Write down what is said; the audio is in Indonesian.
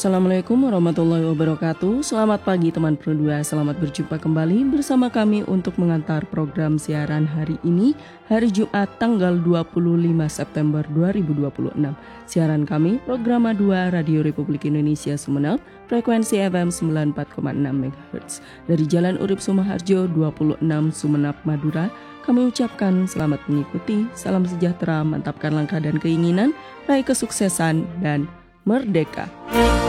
Assalamualaikum warahmatullahi wabarakatuh. Selamat pagi teman Pro 2. Selamat berjumpa kembali bersama kami untuk mengantar program siaran hari ini, hari Jumat tanggal 25 September 2026. Siaran kami program A2 Radio Republik Indonesia Sumeneb, frekuensi FM 94,6 MHz. Dari Jalan Urip Sumoharjo 26 Sumeneb Madura, kami ucapkan selamat mengikuti, salam sejahtera, mantapkan langkah dan keinginan, raih kesuksesan dan merdeka.